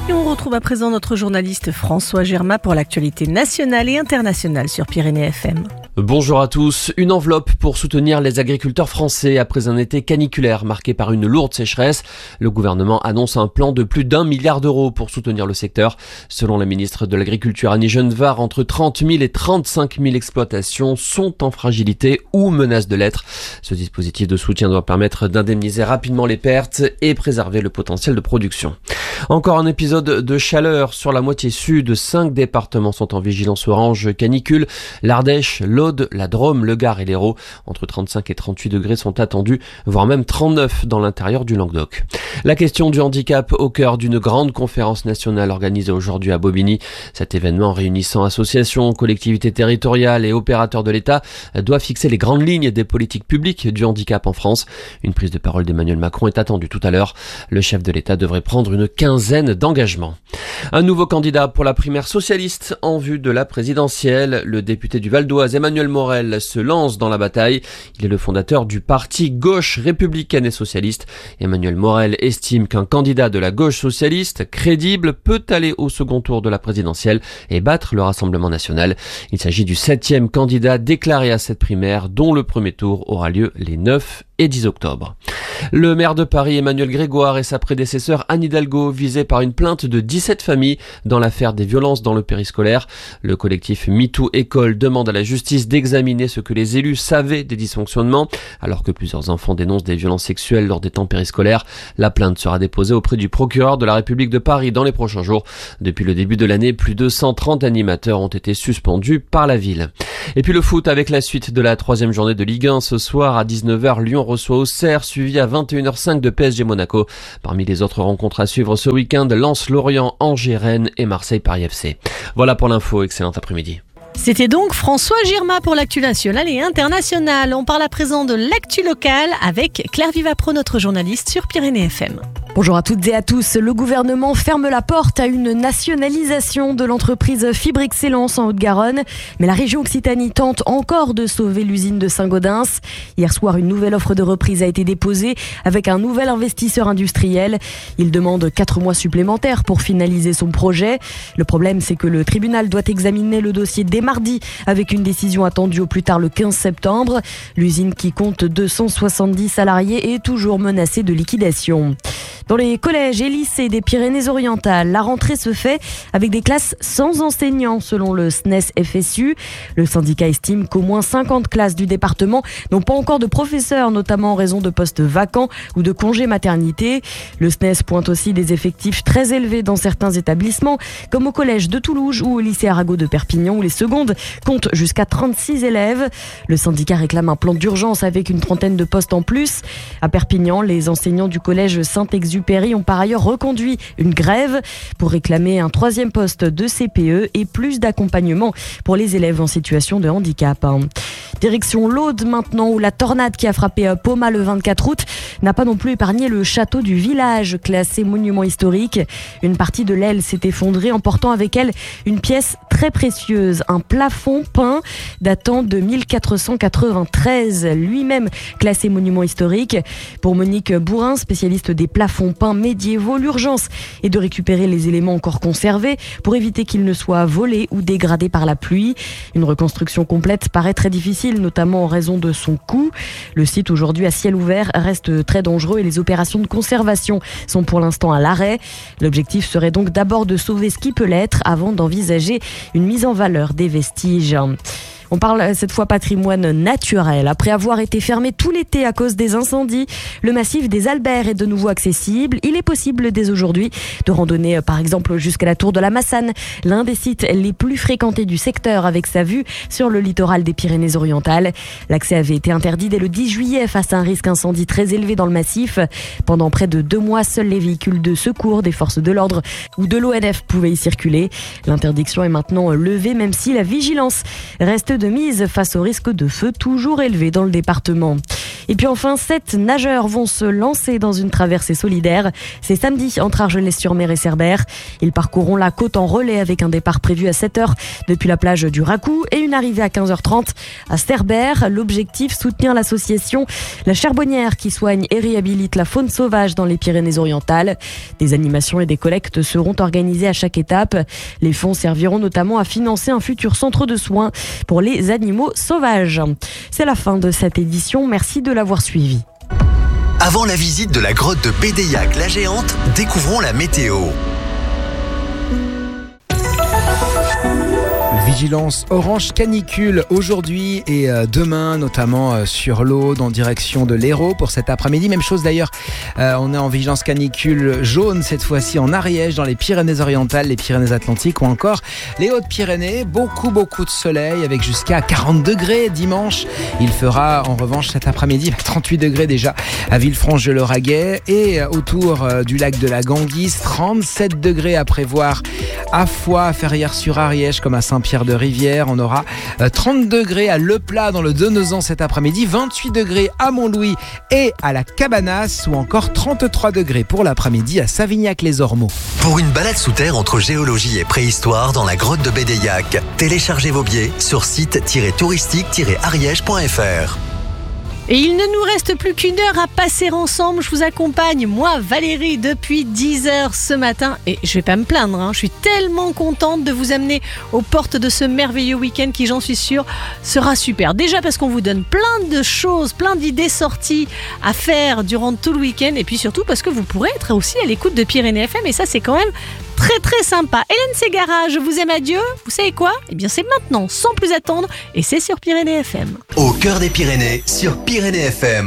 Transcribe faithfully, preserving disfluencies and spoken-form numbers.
Et on retrouve à présent notre journaliste François Germain pour l'actualité nationale et internationale sur Pyrénées F M. Bonjour à tous. Une enveloppe pour soutenir les agriculteurs français après un été caniculaire marqué par une lourde sécheresse. Le gouvernement annonce un plan de plus d'un milliard d'euros pour soutenir le secteur. Selon la ministre de l'Agriculture Annie Genevard, entre trente mille et trente-cinq mille exploitations sont en fragilité ou menacent de l'être. Ce dispositif de soutien doit permettre d'indemniser rapidement les pertes et préserver le potentiel de production. Encore un épisode de chaleur sur la moitié sud. Cinq départements sont en vigilance orange canicule. L'Ardèche, l'Aude, la Drôme, le Gard et l'Hérault. Entre trente-cinq et trente-huit degrés sont attendus, voire même trente-neuf dans l'intérieur du Languedoc. La question du handicap au cœur d'une grande conférence nationale organisée aujourd'hui à Bobigny. Cet événement réunissant associations, collectivités territoriales et opérateurs de l'État doit fixer les grandes lignes des politiques publiques du handicap en France. Une prise de parole d'Emmanuel Macron est attendue tout à l'heure. Le chef de l'État devrait prendre une quinzaine d'engagements. Un nouveau candidat pour la primaire socialiste en vue de la présidentielle. Le député du Val d'Oise, Emmanuel Morel, se lance dans la bataille. Il est le fondateur du parti Gauche républicaine et socialiste. Emmanuel Morel estime qu'un candidat de la gauche socialiste, crédible, peut aller au second tour de la présidentielle et battre le Rassemblement national. Il s'agit du septième candidat déclaré à cette primaire, dont le premier tour aura lieu les neuf et dix octobre. Le maire de Paris, Emmanuel Grégoire, et sa prédécesseur Anne Hidalgo, visés par une plainte de dix-sept familles dans l'affaire des violences dans le périscolaire. Le collectif MeToo École demande à la justice d'examiner ce que les élus savaient des dysfonctionnements, alors que plusieurs enfants dénoncent des violences sexuelles lors des temps périscolaires. La plainte sera déposée auprès du procureur de la République de Paris dans les prochains jours. Depuis le début de l'année, plus de cent trente animateurs ont été suspendus par la ville. Et puis le foot avec la suite de la troisième journée de Ligue un. Ce soir à dix-neuf heures, Lyon reçoit Auxerre, suivi à vingt et une heures cinq de P S G Monaco. Parmi les autres rencontres à suivre ce week-end, Lens, Lorient, Angers, Rennes et Marseille Paris F C. Voilà pour l'info, excellent après-midi. C'était donc François Germain pour l'actu nationale et internationale. On parle à présent de l'actu locale avec Claire Vivapro, notre journaliste sur Pyrénées F M. Bonjour à toutes et à tous. Le gouvernement ferme la porte à une nationalisation de l'entreprise Fibre Excellence en Haute-Garonne. Mais la région Occitanie tente encore de sauver l'usine de Saint-Gaudens. Hier soir, une nouvelle offre de reprise a été déposée avec un nouvel investisseur industriel. Il demande quatre mois supplémentaires pour finaliser son projet. Le problème, c'est que le tribunal doit examiner le dossier dès mardi avec une décision attendue au plus tard le quinze septembre. L'usine, qui compte deux cent soixante-dix salariés, est toujours menacée de liquidation. Dans les collèges et lycées des Pyrénées-Orientales, la rentrée se fait avec des classes sans enseignants, selon le S N E S F S U. Le syndicat estime qu'au moins cinquante classes du département n'ont pas encore de professeurs, notamment en raison de postes vacants ou de congés maternité. Le S N E S pointe aussi des effectifs très élevés dans certains établissements, comme au collège de Toulouse ou au lycée Arago de Perpignan, où les secondes comptent jusqu'à trente-six élèves. Le syndicat réclame un plan d'urgence avec une trentaine de postes en plus. À Perpignan, les enseignants du collège Saint-Exupéry ont par ailleurs reconduit une grève pour réclamer un troisième poste de C P E et plus d'accompagnement pour les élèves en situation de handicap. Direction l'Aude maintenant, où la tornade qui a frappé Poma le vingt-quatre août n'a pas non plus épargné le château du village, classé monument historique. Une partie de l'aile s'est effondrée, emportant avec elle une pièce très précieuse, un plafond peint datant de mille quatre cent quatre-vingt-treize, lui-même classé monument historique. Pour Monique Bourrin, spécialiste des plafonds peints médiévaux, l'urgence est de récupérer les éléments encore conservés pour éviter qu'ils ne soient volés ou dégradés par la pluie. Une reconstruction complète paraît très difficile, notamment en raison de son coût. Le site, aujourd'hui à ciel ouvert, reste très dangereux et les opérations de conservation sont pour l'instant à l'arrêt. L'objectif serait donc d'abord de sauver ce qui peut l'être avant d'envisager une mise en valeur des vestiges. On parle cette fois patrimoine naturel. Après avoir été fermé tout l'été à cause des incendies, le massif des Alberts est de nouveau accessible. Il est possible dès aujourd'hui de randonner par exemple jusqu'à la tour de la Massane, l'un des sites les plus fréquentés du secteur avec sa vue sur le littoral des Pyrénées-Orientales. L'accès avait été interdit dès le dix juillet face à un risque incendie très élevé dans le massif. Pendant près de deux mois, seuls les véhicules de secours des forces de l'ordre ou de l'O N F pouvaient y circuler. L'interdiction est maintenant levée, même si la vigilance reste de mise face au risque de feu toujours élevé dans le département. Et puis enfin, sept nageurs vont se lancer dans une traversée solidaire. C'est samedi entre Argelès-sur-Mer et Cerbère. Ils parcourront la côte en relais avec un départ prévu à sept heures depuis la plage du Racou et une arrivée à quinze heures trente à Cerbère. L'objectif, soutenir l'association La Charbonnière qui soigne et réhabilite la faune sauvage dans les Pyrénées-Orientales. Des animations et des collectes seront organisées à chaque étape. Les fonds serviront notamment à financer un futur centre de soins pour les animaux sauvages. C'est la fin de cette édition. Merci de l'avoir suivi. Avant la visite de la grotte de Bédéiac la Géante, découvrons la météo. Vigilance orange canicule aujourd'hui et demain, notamment sur l'Aude en direction de l'Hérault pour cet après-midi. Même chose d'ailleurs, euh, on est en vigilance canicule jaune cette fois-ci en Ariège, dans les Pyrénées-Orientales, les Pyrénées-Atlantiques ou encore les Hautes-Pyrénées. Beaucoup, beaucoup de soleil avec jusqu'à quarante degrés dimanche. Il fera en revanche cet après-midi trente-huit degrés déjà à Villefranche-de-Lauragais et autour du lac de la Ganguisse. trente-sept degrés à prévoir à Foix, à Ferrières-sur-Ariège comme à Saint-Pierre de Rivière. On aura trente degrés à Le Plat dans le Donezan cet après-midi, vingt-huit degrés à Montlouis et à la Cabanas ou encore trente-trois degrés pour l'après-midi à Savignac-les-Ormeaux. Pour une balade sous terre entre géologie et préhistoire dans la grotte de Bédéiac, téléchargez vos billets sur site tiret touristique tiret ariège point f r. Et il ne nous reste plus qu'une heure à passer ensemble. Je vous accompagne, moi Valérie, depuis dix heures ce matin. Et je vais pas me plaindre, hein. Je suis tellement contente de vous amener aux portes de ce merveilleux week-end qui, j'en suis sûre, sera super. Déjà parce qu'on vous donne plein de choses, plein d'idées sorties à faire durant tout le week-end. Et puis surtout parce que vous pourrez être aussi à l'écoute de Pyrénées F M. Et ça, c'est quand même très très sympa. Hélène Ségara, je vous aime, adieu. Vous savez quoi ? Eh bien, c'est maintenant, sans plus attendre. Et c'est sur Pyrénées F M. Au cœur des Pyrénées, sur Pyrénées F M.